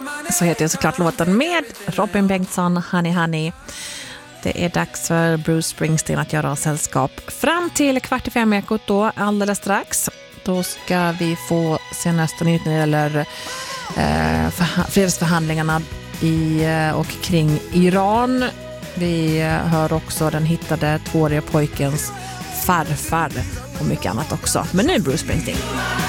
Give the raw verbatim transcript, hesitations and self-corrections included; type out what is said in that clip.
så heter ju såklart låten med Robin Bengtsson, Honey Honey. Det är dags för Bruce Springsteen att göra sällskap fram till kvart i fem ekot då, alldeles strax. Då ska vi få senaste nytt när det gäller eh, förha- fredsförhandlingarna i eh, och kring Iran. Vi eh, hör också den hittade tvååriga pojkens farfar och mycket annat också. Men nu Bruce Springsteen.